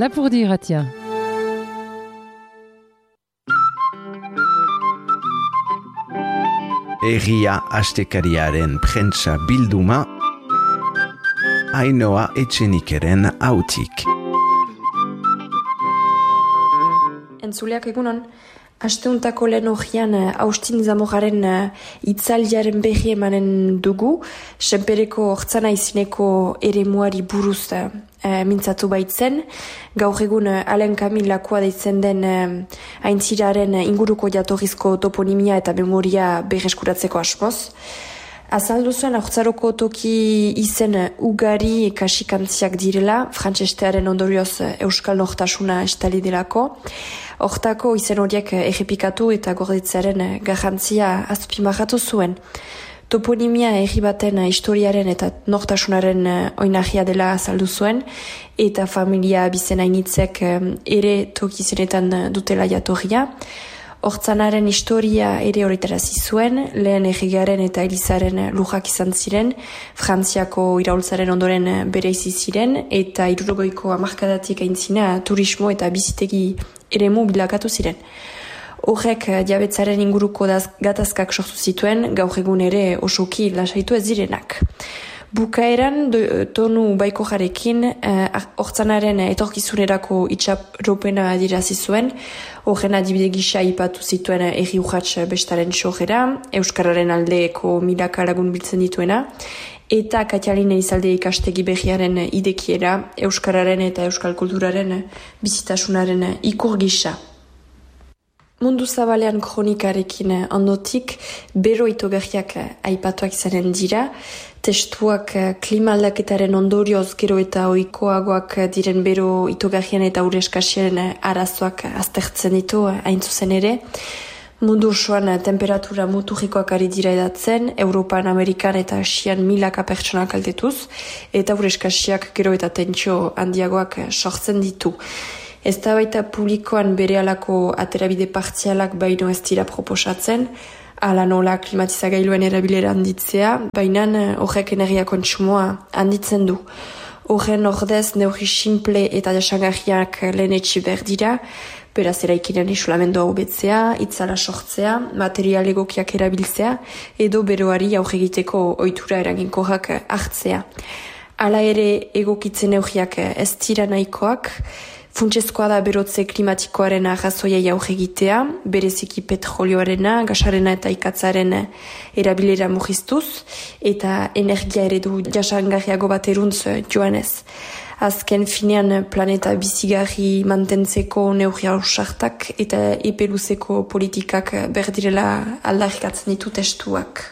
Lapurdi irratia. Egia astekariaren prentsa bilduma Ainhoa Etxenikeren hautik. Entzuleak egunon, asteuntako lehen hogian Austin Zamoraren itzaldiaren berri emanen dugu, senpereko hortzana izineko eremuari buruz mintzatu baitzen. Gaur egun Alain Camille Lakoa deitzen den aintziraren inguruko jatorrizko toponimia eta memoria berreskuratzeko asmoz. Azaldu zuen haurtzaroko toki izen ugari kasikantziak direla, frantsestearen ondorioz euskal nortasuna estali delako. Hortako izen horiek errepikatu eta gordetzearen garrantzia azpimarratu zuen. Toponimia herri baten historiaren eta nortasunaren oinarria dela azaldu zuen, eta familia bizen hainitzek ere toki izenetan dutela jatorria. Hortzanaren historia ere horretarazi zuen, lehen erregaren eta Elizaren lujak izan ziren, Frantziako iraultzaren ondoren bereizi ziren, eta 60ko hamarkadatik aintzina turismo eta bizitegi eremu bilakatu ziren. Horrek jabetzaren inguruko gatazkak sortu zituen, gaur egun ere osoki lasaitu ez direnak. Bukaeran tonu baiko jarekin hortzanaren etorkizunerako itxaropena adirazi zuen, horren adibide gisa ipatu zituen erri urratx bestaren txojera, Euskararen aldeeko milaka lagun biltzen dituena, eta Katialine Izalde ikastegi berriaren idekiera, Euskararen eta Euskal kulturaren bizitasunaren ikur gisa. Mundu zabalean kronikarekin ondotik, bero itogarriak aipatuak izanen dira, testuak klima aldaketaren ondorioz gero eta ohikoagoak diren bero itogarrien eta ureskasiaren arazoak aztertzen ditu hain zuzen ere. Mundu osoan temperatura muturrikoak ari dira edatzen, Europan, Amerikan eta Asian milaka pertsonak kaltetuz, eta ureskasiak gero eta tentsio handiagoak sortzen ditu. Eztabaida publikoan berehalako aterabide partzialak baino ez dira proposatzen, ala nola klimatizagailuen erabilera handitzea, baina horrek energia kontsumoa handitzen du. Horren ordez neurri simple eta jasangarriak lehenetsi behar dira, beraz eraikinen isolamendua hobetzea, itzala sortzea, material egokiak erabiltzea, edo beroari aurre egiteko ohitura eraginkorrak hartzea. Hala ere egokitzen neurriak ez dira nahikoak, funtsezkoa da berotze klimatikoaren arrazoiai aurre egitea, bereziki petrolioarena, gasarena eta ikatzaren erabilera mugiztuz, eta energia eredu jasangarriago bat eruntz joanez. Azken finean planeta bizigarri mantentzeko neurri ausartak eta epeluzeko politikak berdirela aldarrikatzen ditu testuak.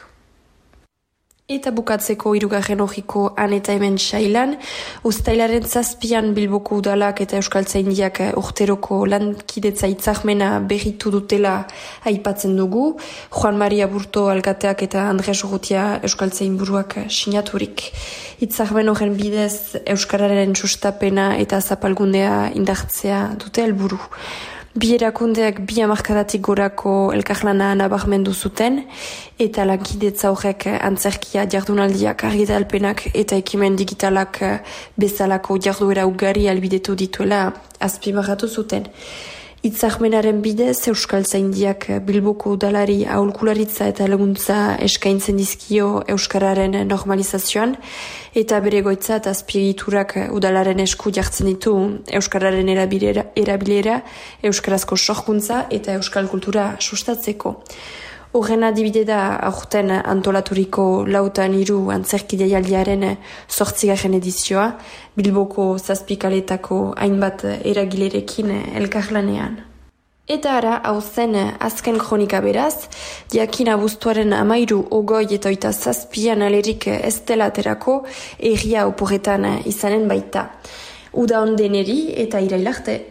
Eta bukatzeko hirugarren hogiko han eta hemen sailan, uztailaren 7an Bilboko udalak eta Euskaltzaindiak urteroko lankidetza hitzarmena berritu dutela aipatzen dugu, Juan Maria Burto alkateak eta Andres Urrutia Euskaltzainburuak sinaturik. Hitzarmen horren bidez Euskararen sustapena eta zapalgundea indartzea dute helburu. Bi erakundeak 2 hamarkadatik gorako elkarlana nabarmendu zuten, eta lankidetza horrek antzerkia jardunaldiak, argitalpenak eta ekimen digitalak bezalako jarduera ugari albidetu dituela azpimarratu zuten. Hitzarmenaren bidez Euskaltzaindiak Bilboko udalari aholkularitza eta laguntza eskaintzen dizkio Euskararen normalizazioan, eta bere goitza eta azpiegiturak udalaren esku jartzen ditu Euskararen erabilera, Euskarazko sorkuntza eta Euskal kultura sustatzeko. Horren adibide da aurten antolaturiko 4-3 antzerki jaialdiaren 8. edizioa, Bilboko 7 kaletako hainbat eragilerekin elkarlanean. Eta ara, hau zen azken kronika beraz, jakin abuztuaren 13, 20 eta 27 alerik ez dela aterako erria oporretan izanen baita. Uda ondeneri eta irailarte.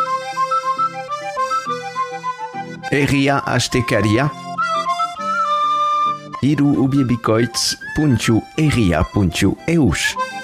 Erria astekaria hiruubiebikoitz.erria.eus